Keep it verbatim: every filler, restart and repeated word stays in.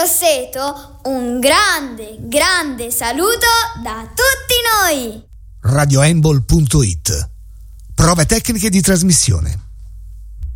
Grosseto, un grande, grande saluto da tutti noi! radioembol punto it. Prove tecniche di trasmissione.